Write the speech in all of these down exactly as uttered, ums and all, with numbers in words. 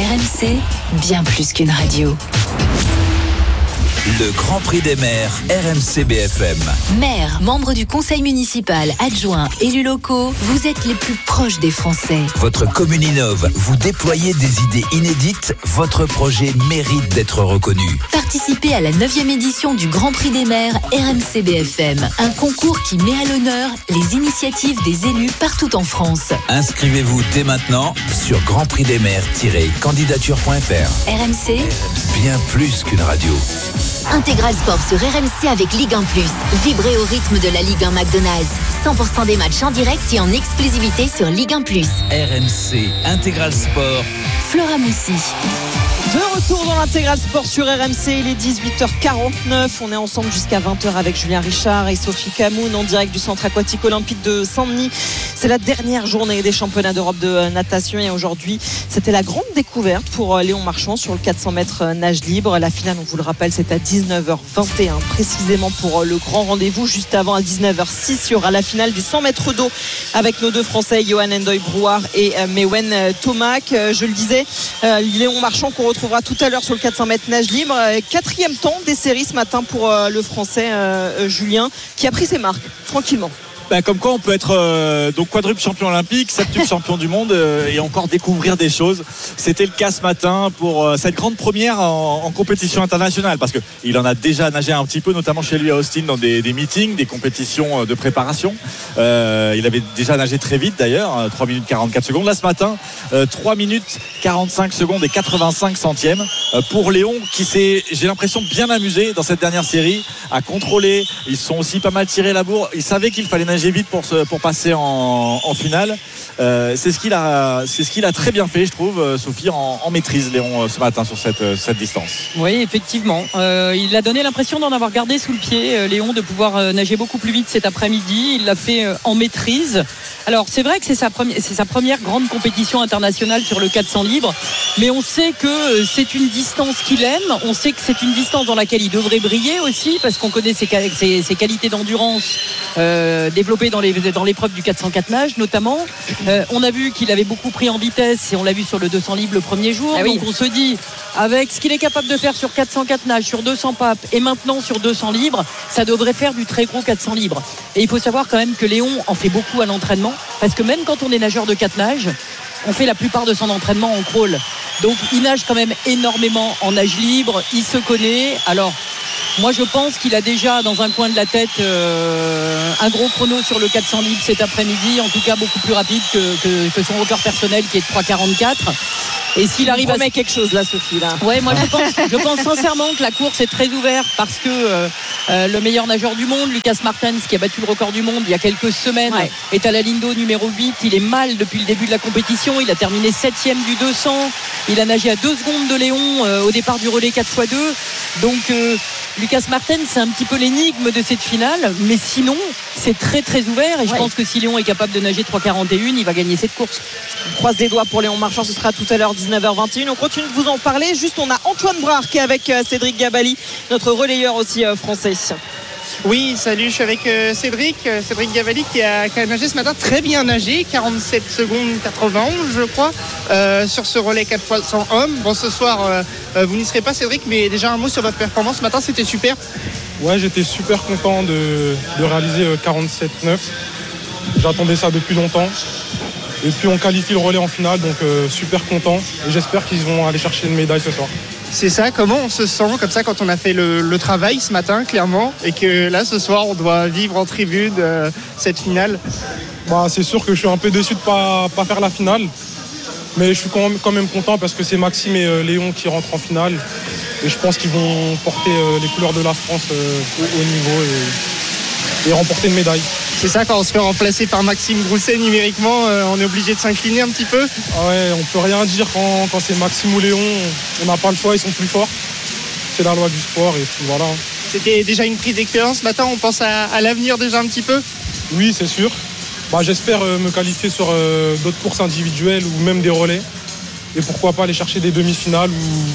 M C, bien plus qu'une radio. Le Grand Prix des maires R M C B F M. Maires, membres du conseil municipal, adjoints, élus locaux, vous êtes les plus proches des Français. Votre commune innove, vous déployez des idées inédites, votre projet mérite d'être reconnu. Participez à la neuvième édition du Grand Prix des maires R M C B F M, un concours qui met à l'honneur les initiatives des élus partout en France. Inscrivez-vous dès maintenant sur grand prix des maires tiret candidature point f r. R M C, bien plus qu'une radio. Intégral Sport sur R M C avec Ligue un plus. Vibrez au rythme de la Ligue un McDonald's. cent pour cent des matchs en direct et en exclusivité sur Ligue un plus. R M C Intégral Sport. Flora Moussi. De retour dans l'Intégral Sport sur R M C, il est dix-huit heures quarante-neuf. On est ensemble jusqu'à vingt heures avec Julien Richard et Sophie Camoun en direct du centre aquatique olympique de Saint-Denis. C'est la dernière journée des championnats d'Europe de natation et aujourd'hui, c'était la grande découverte pour Léon Marchand sur le quatre cents mètres nage libre. La finale, on vous le rappelle, c'est à dix-neuf heures vingt et un précisément pour le grand rendez-vous. Juste avant, à dix-neuf heures six, il y aura la finale du cent mètres d'eau avec nos deux Français, Johan Endoy-Brouard et Mewen Tomac. Je le disais, Léon Marchand qu'on retrouvera tout à l'heure sur le quatre cents mètres nage libre. Quatrième temps des séries ce matin pour le Français euh, Julien, qui a pris ses marques tranquillement. Ben, comme quoi on peut être euh, donc quadruple champion olympique, septuple champion du monde euh, et encore découvrir des choses. C'était le cas ce matin pour euh, cette grande première en, en compétition internationale, parce que il en a déjà nagé un petit peu, notamment chez lui à Austin dans des, des meetings, des compétitions de préparation. Euh, il avait déjà nagé très vite d'ailleurs, trois minutes quarante-quatre secondes. Là ce matin, euh, trois minutes quarante-cinq secondes et quatre-vingt-cinq centièmes euh, pour Léon, qui s'est, j'ai l'impression, bien amusé dans cette dernière série, à contrôler. Ils se sont aussi pas mal tiré la bourre. Il savait qu'il fallait nager vite pour, se, pour passer en, en finale. Euh, c'est, ce qu'il a, c'est ce qu'il a très bien fait, je trouve, Sophie, en, en maîtrise, Léon, ce matin sur cette, cette distance. Oui, effectivement. Euh, il a donné l'impression d'en avoir gardé sous le pied, euh, Léon, de pouvoir euh, nager beaucoup plus vite cet après-midi. Il l'a fait euh, en maîtrise. Alors, c'est vrai que c'est sa, première, c'est sa première grande compétition internationale sur le quatre cents libre, mais on sait que c'est une distance qu'il aime. On sait que c'est une distance dans laquelle il devrait briller aussi, parce qu'on connaît ses, ses, ses qualités d'endurance euh, développées dans, les, dans l'épreuve du quatre cent quatre nage, notamment. Euh, on a vu qu'il avait beaucoup pris en vitesse et on l'a vu sur le deux cents libre le premier jour. Ah oui. Donc on se dit, avec ce qu'il est capable de faire sur quatre cent quatre nage, sur deux cents papes et maintenant sur deux cents libre, ça devrait faire du très gros quatre cents libre. Et il faut savoir quand même que Léon en fait beaucoup à l'entraînement, parce que même quand on est nageur de quatre nages, on fait la plupart de son entraînement en crawl. Donc il nage quand même énormément en nage libre, il se connaît. Alors moi je pense qu'il a déjà dans un coin de la tête euh, un gros chrono sur le quatre cents libre cet après-midi, en tout cas beaucoup plus rapide que, que, que son record personnel qui est de trois quarante-quatre. Et s'il arrive à mettre quelque chose là, Sophie là. Ouais, moi je pense, je pense sincèrement que la course est très ouverte, parce que euh, euh, le meilleur nageur du monde, Lucas Martens, qui a battu le record du monde il y a quelques semaines, ouais, est à la ligne d'eau numéro huit. Il est mal depuis le début de la compétition. Il a terminé septième du deux cents. Il a nagé à deux secondes de Léon euh, au départ du relais quatre fois deux. Donc euh, Lucas Martens, c'est un petit peu l'énigme de cette finale, mais sinon c'est très très ouvert, et je ouais. pense que si Léon est capable de nager trois quarante et un, il va gagner cette course. On croise les doigts pour Léon Marchand, ce sera tout à l'heure dix-neuf heures vingt et un. On continue de vous en parler. Juste, on a Antoine Brard qui est avec Cédric Gabali, notre relayeur aussi euh, français. Oui, salut, je suis avec euh, Cédric, euh, Cédric Gabali qui a, qui a nagé ce matin, très bien nagé, quarante-sept secondes quatre-vingt-onze je crois, euh, sur ce relais quatre fois cent hommes. Bon, ce soir, euh, euh, vous n'y serez pas, Cédric, mais déjà un mot sur votre performance ce matin, c'était super. Ouais, j'étais super content de, de réaliser euh, quarante-sept neuf. J'attendais ça depuis longtemps. Et puis on qualifie le relais en finale, donc euh, super content. Et j'espère qu'ils vont aller chercher une médaille ce soir. C'est ça, comment on se sent comme ça quand on a fait le, le travail ce matin, clairement, et que là, ce soir, on doit vivre en tribune euh, cette finale? Bah, c'est sûr que je suis un peu déçu de ne pas, pas faire la finale. Mais je suis quand même, quand même content, parce que c'est Maxime et euh, Léon qui rentrent en finale. Et je pense qu'ils vont porter euh, les couleurs de la France euh, au haut niveau et, et remporter une médaille. C'est ça, quand on se fait remplacer par Maxime Grousset numériquement, euh, on est obligé de s'incliner un petit peu? Ah ouais, on peut rien dire quand, quand c'est Maxime ou Léon. On n'a pas le choix, ils sont plus forts. C'est la loi du sport et puis voilà. C'était déjà une prise d'expérience ce matin, on pense à, à l'avenir déjà un petit peu? Oui, c'est sûr. Bah, j'espère euh, me qualifier sur euh, d'autres courses individuelles ou même des relais. Et pourquoi pas aller chercher des demi-finales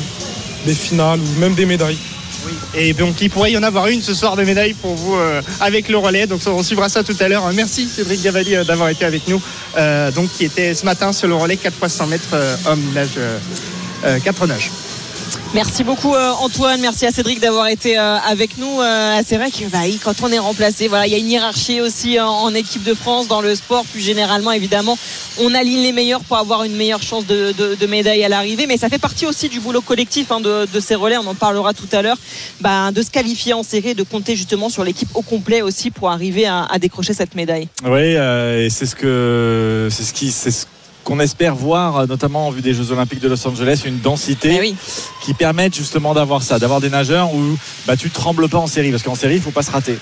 ou des finales ou même des médailles. Oui. Et donc il pourrait y en avoir une ce soir de médaille pour vous euh, avec le relais, donc on suivra ça tout à l'heure. Merci Cédric Gabali euh, d'avoir été avec nous, euh, donc qui était ce matin sur le relais quatre fois cent mètres euh, homme nage euh, euh, quatre nages. Merci beaucoup euh, Antoine, merci à Cédric d'avoir été euh, avec nous. Euh, c'est vrai que bah, quand on est remplacé, voilà, il y a une hiérarchie aussi en, en équipe de France, dans le sport plus généralement évidemment. On aligne les meilleurs pour avoir une meilleure chance de, de, de médaille à l'arrivée, mais ça fait partie aussi du boulot collectif hein, de, de ces relais, on en parlera tout à l'heure, bah, de se qualifier en série et de compter justement sur l'équipe au complet aussi pour arriver à, à décrocher cette médaille. Oui, euh, et c'est ce que c'est ce qui c'est ce qu'on espère voir, notamment en vue des Jeux Olympiques de Los Angeles, une densité eh oui. qui permette justement d'avoir ça, d'avoir des nageurs où bah, tu ne trembles pas en série, parce qu'en série il ne faut pas se rater.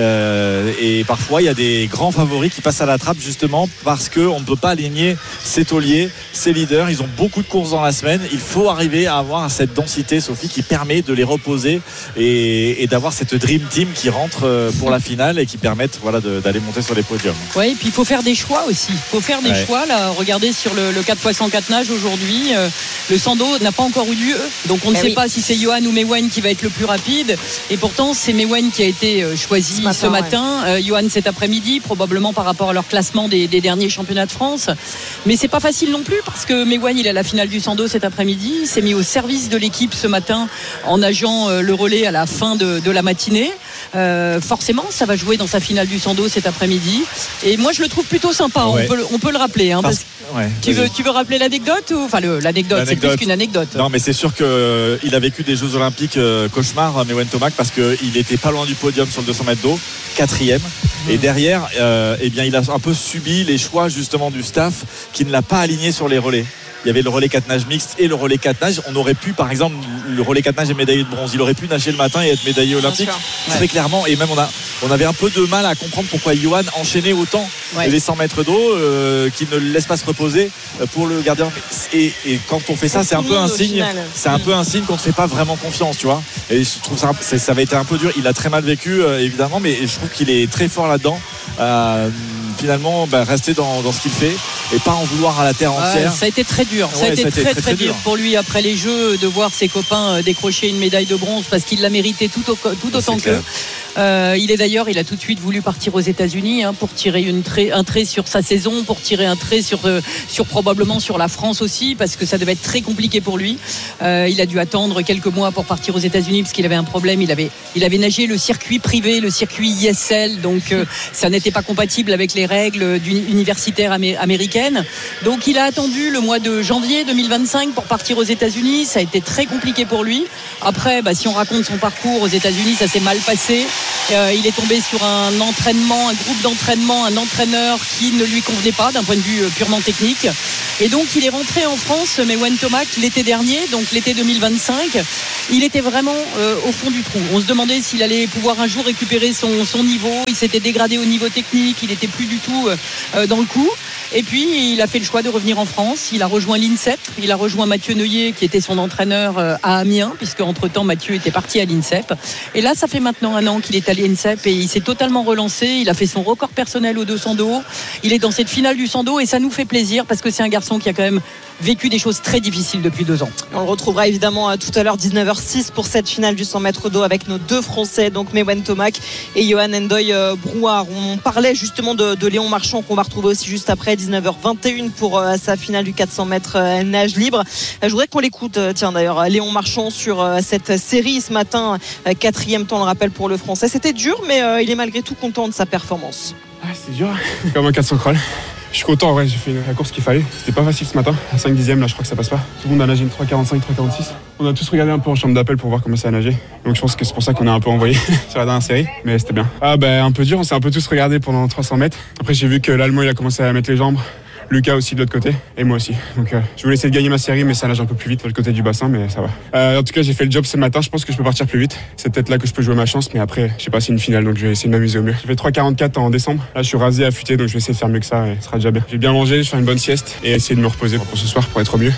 Euh, et parfois il y a des grands favoris qui passent à la trappe justement parce qu'on ne peut pas aligner ces tauliers, ces leaders. Ils ont beaucoup de courses dans la semaine. Il faut arriver à avoir cette densité, Sophie, qui permet de les reposer et, et d'avoir cette dream team qui rentre pour la finale et qui permettent voilà, de, d'aller monter sur les podiums. Oui, et puis il faut faire des choix aussi. Il faut faire des ouais. choix. Là, regardez sur le, le quatre fois cent quatre nage aujourd'hui, euh, le cent dos n'a pas encore eu lieu, donc on ne eh sait oui. pas si c'est Yohan ou Mewen qui va être le plus rapide, et pourtant c'est Mewen qui a été euh, choisi ce matin, ce matin. Ouais. Euh, Yohan cet après-midi, probablement par rapport à leur classement des, des derniers championnats de France, mais c'est pas facile non plus parce que Mewen il est à la finale du cent dos cet après-midi, il s'est mis au service de l'équipe ce matin en nageant euh, le relais à la fin de, de la matinée. Euh, forcément ça va jouer dans sa finale du cent dos cet après-midi, et moi je le trouve plutôt sympa. Ouais. on, peut, on peut le rappeler hein, parce... Parce... Ouais. Tu, veux, tu veux rappeler l'anecdote ou... Enfin le, l'anecdote, l'anecdote, c'est plus qu'une anecdote. Non mais c'est sûr qu'il euh, a vécu des Jeux Olympiques euh, cauchemar, Mewen Tomac, parce qu'il était pas loin du podium sur le deux cents mètres d'eau, quatrième, mmh. et derrière euh, eh bien, il a un peu subi les choix justement du staff qui ne l'a pas aligné sur les relais. Il y avait le relais quatre nages mixte et le relais quatre nages. On aurait pu, par exemple, le relais quatre nages est médaillé de bronze. Il aurait pu nager le matin et être médaillé olympique. Ouais. Très clairement. Et même, on, a, on avait un peu de mal à comprendre pourquoi Yohan enchaînait autant ouais. les cent mètres d'eau, euh, qu'il ne le laisse pas se reposer pour le gardien. Et, et quand on fait ça, c'est un peu un signe. C'est un peu un signe qu'on ne fait pas vraiment confiance, tu vois. Et je trouve ça, ça va être un peu dur. Il a très mal vécu, euh, évidemment, mais je trouve qu'il est très fort là-dedans. Euh, finalement bah, rester dans, dans ce qu'il fait et pas en vouloir à la terre entière. Ouais, ça a été très dur, ça ouais, a été, ça a été très, très, très, très dur pour lui après les Jeux de voir ses copains décrocher une médaille de bronze parce qu'il l'a mérité tout, au, tout autant qu'eux. Euh, il est d'ailleurs, il a tout de suite voulu partir aux États-Unis hein, pour tirer une trait, un trait sur sa saison, pour tirer un trait sur, euh, sur probablement sur la France aussi, parce que ça devait être très compliqué pour lui. Euh, il a dû attendre quelques mois pour partir aux États-Unis parce qu'il avait un problème. Il avait, il avait nagé le circuit privé, le circuit I S L, donc euh, ça n'était pas compatible avec les règles universitaires amé- américaines. Donc il a attendu le mois de janvier deux mille vingt-cinq pour partir aux États-Unis. Ça a été très compliqué pour lui. Après, bah, si on raconte son parcours aux États-Unis, ça s'est mal passé. Euh, il est tombé sur un entraînement, un groupe d'entraînement, un entraîneur qui ne lui convenait pas d'un point de vue purement technique. Et donc il est rentré en France, Mewen Tomac, l'été dernier, donc l'été deux mille vingt-cinq. Il était vraiment euh, au fond du trou. On se demandait s'il allait pouvoir un jour récupérer son, son niveau. Il s'était dégradé au niveau technique, il n'était plus du tout euh, dans le coup. Et puis il a fait le choix de revenir en France. Il a rejoint l'INSEP, il a rejoint Mathieu Neuillet qui était son entraîneur à Amiens, puisque entre-temps Mathieu était parti à l'INSEP. Et là ça fait maintenant un an qu'il est à l'INSEP et il s'est totalement relancé. Il a fait son record personnel au deux cents dos. Il est dans cette finale du cent dos et ça nous fait plaisir parce que c'est un garçon qui a quand même vécu des choses très difficiles depuis deux ans. On le retrouvera évidemment tout à l'heure dix-neuf heures six pour cette finale du cent mètres d'eau avec nos deux Français, donc Mewen Tomac et Yohan Ndoye Brouard. On parlait justement de, de Léon Marchand qu'on va retrouver aussi juste après, dix-neuf heures vingt et un pour euh, sa finale du quatre cents mètres euh, nage libre. Euh, je voudrais qu'on l'écoute, euh, tiens d'ailleurs, Léon Marchand sur euh, cette série ce matin, euh, quatrième temps, on le rappelle pour le Français. C'était dur, mais euh, il est malgré tout content de sa performance. Ah, c'était dur, comme un quatre cents crawl. Je suis content, ouais, j'ai fait la course qu'il fallait. C'était pas facile ce matin. À cinq dixièmes, là, je crois que ça passe pas. Tout le monde a nagé une trois quarante-cinq, trois quarante-six. On a tous regardé un peu en chambre d'appel pour voir comment ça a nagé. Donc je pense que c'est pour ça qu'on a un peu envoyé sur la dernière série. Mais c'était bien. Ah, ben, bah, un peu dur. On s'est un peu tous regardé pendant trois cents mètres. Après, j'ai vu que l'Allemand, il a commencé à mettre les jambes. Lucas aussi de l'autre côté et moi aussi. Donc euh, je voulais essayer de gagner ma série, mais ça nage un peu plus vite de l'autre côté du bassin, mais ça va. Euh, en tout cas, j'ai fait le job ce matin. Je pense que je peux partir plus vite. C'est peut-être là que je peux jouer ma chance, mais après, je sais pas, c'est une finale, donc je vais essayer de m'amuser au mieux. J'ai fait trois quarante-quatre en décembre. Là, je suis rasé, affûté, donc je vais essayer de faire mieux que ça et ce sera déjà bien. J'ai bien mangé, je vais faire une bonne sieste et essayer de me reposer pour ce soir pour être au mieux.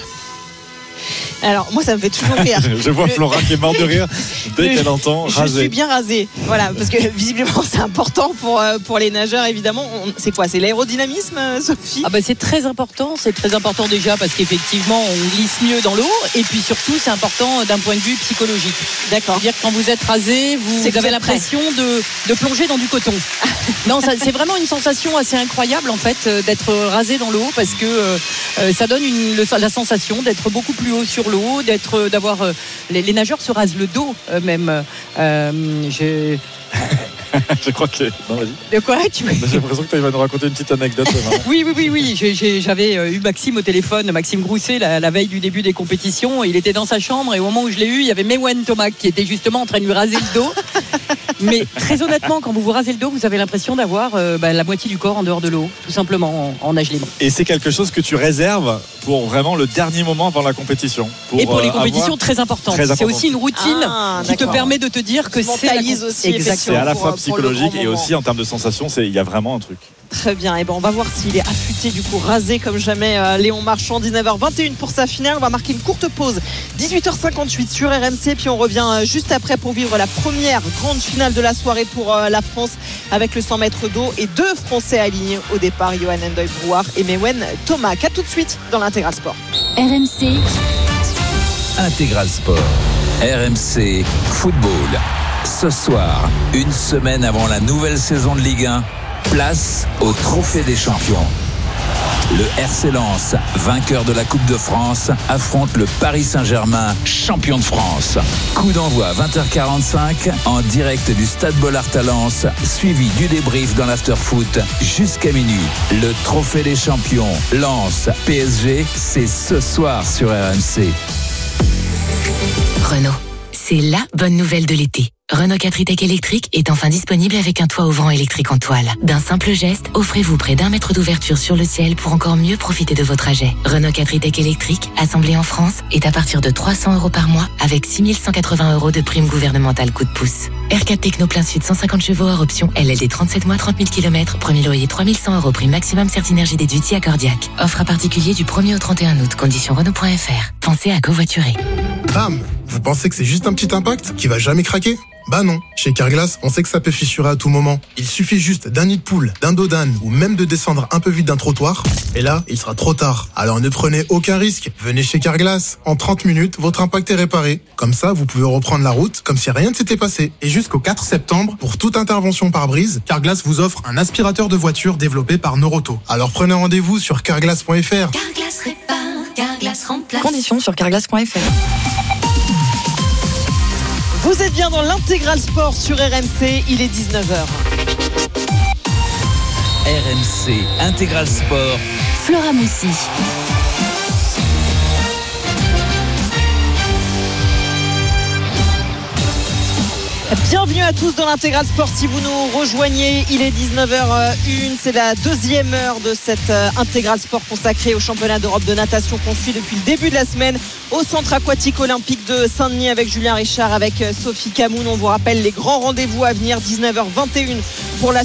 Alors moi ça me fait toujours rire. Je vois le... Flora qui est morte de rire dès le... qu'elle entend rasé. Je suis bien rasée, voilà, parce que visiblement c'est important pour, pour les nageurs évidemment. On... C'est quoi, c'est l'aérodynamisme, Sophie? Ah bah c'est très important, c'est très important déjà parce qu'effectivement on glisse mieux dans l'eau et puis surtout c'est important d'un point de vue psychologique. D'accord. C'est-à-dire que quand vous êtes rasé, vous, vous avez l'impression de, de plonger dans du coton. Non, ça, c'est vraiment une sensation assez incroyable en fait d'être rasé dans l'eau parce que euh, ça donne une, le, la sensation d'être beaucoup plus haut sur l'eau. l'eau, d'être, d'avoir euh, les, les nageurs se rasent le dos euh, même. Euh, je... Je crois que. Non, vas-y. De quoi tu... J'ai l'impression que tu vas nous raconter une petite anecdote. Oui, oui, oui, oui. J'ai, j'ai, j'avais eu Maxime au téléphone, Maxime Grousset, la, la veille du début des compétitions. Il était dans sa chambre et au moment où je l'ai eu, il y avait Mewen Thomas qui était justement en train de lui raser le dos. Mais très honnêtement, quand vous vous rasez le dos, vous avez l'impression d'avoir euh, bah, la moitié du corps en dehors de l'eau, tout simplement en, en nage libre. Et c'est quelque chose que tu réserves pour vraiment le dernier moment avant la compétition. Pour, et pour les compétitions très importantes. très importantes. C'est aussi une routine ah, qui te permet de te dire que c'est la... aussi. Exactement. C'est à la fois psychologique et aussi en termes de sensations, c'est, il y a vraiment un truc. Très bien, et ben on va voir s'il est affûté, du coup rasé comme jamais euh, Léon Marchand. Dix-neuf heures vingt et une pour sa finale. On va marquer une courte pause, dix-huit heures cinquante-huit sur R M C, puis on revient euh, juste après pour vivre la première grande finale de la soirée pour euh, la France avec le cent mètres d'eau et deux Français alignés au départ, Johan Endoy-Brouard et Mewen Thomas. À tout de suite dans l'Intégral Sport. R M C Intégral Sport. R M C Football. Ce soir, une semaine avant la nouvelle saison de Ligue un, place au Trophée des Champions. Le R C Lens, vainqueur de la Coupe de France, affronte le Paris Saint-Germain, champion de France. Coup d'envoi vingt heures quarante-cinq en direct du Stade Bollaert à Lens, suivi du débrief dans l'after-foot jusqu'à minuit. Le Trophée des Champions, Lens, P S G, c'est ce soir sur R M C. Renault, c'est la bonne nouvelle de l'été. Renault quatre e-Tech électrique est enfin disponible avec un toit ouvrant électrique en toile. D'un simple geste, offrez-vous près d'un mètre d'ouverture sur le ciel pour encore mieux profiter de vos trajets. Renault quatre e-Tech électrique, assemblé en France, est à partir de trois cents euros par mois avec six mille cent quatre-vingts euros de prime gouvernementale coup de pouce. R quatre Techno plein sud cent cinquante chevaux hors option, L L D trente-sept mois, trente mille kilomètres, premier loyer trois mille cent euros, prime maximum Certinergie déduite si accordiaque. Offre à particulier du premier au trente et un août, conditions Renault point F R. Pensez à covoiturer. Bam! Vous pensez que c'est juste un petit impact qui va jamais craquer? Bah non, chez Carglass, on sait que ça peut fissurer à tout moment. Il suffit juste d'un nid de poule, d'un dos d'âne ou même de descendre un peu vite d'un trottoir. Et là, il sera trop tard. Alors ne prenez aucun risque. Venez chez Carglass. En trente minutes, votre impact est réparé. Comme ça, vous pouvez reprendre la route comme si rien ne s'était passé. Et jusqu'au quatre septembre, pour toute intervention par brise, Carglass vous offre un aspirateur de voiture développé par Noroto. Alors prenez rendez-vous sur carglass point F R. Carglass répare, Carglass remplace. Conditions sur carglass point F R. Vous êtes bien dans l'Intégral Sport sur R M C, il est dix-neuf heures. R M C Intégral Sport. Flora Moussi. Bienvenue à tous dans l'Intégral Sport. Si vous nous rejoignez, il est dix-neuf heures un. C'est la deuxième heure de cette Intégral Sport consacrée au championnat d'Europe de natation qu'on suit depuis le début de la semaine au centre aquatique olympique de Saint-Denis avec Julien Richard, avec Sophie Camoun. On vous rappelle les grands rendez-vous à venir, dix-neuf heures vingt et une pour la